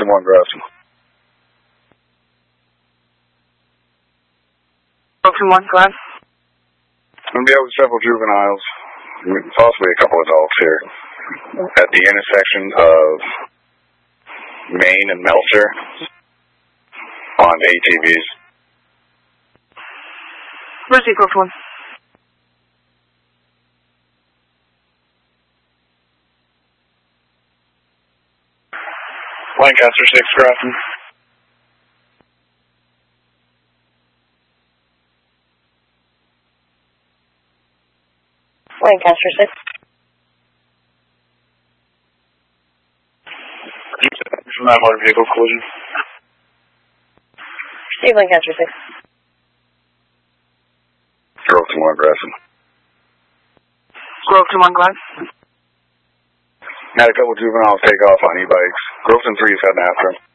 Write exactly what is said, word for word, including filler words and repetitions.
to one, Grafton. Grove to one, go ahead. I'm going to be out with several juveniles, possibly a couple adults here, at the intersection of Main and Melcher on A T Vs. Mercy, Grove to one. Lancaster six, Grafton. Lancaster six. From that motor vehicle collision. Steve, Lancaster six. Grove to one, Grafton. Grove to one, go ahead. Had a couple juveniles take off on e-bikes. Groveton three is heading after him.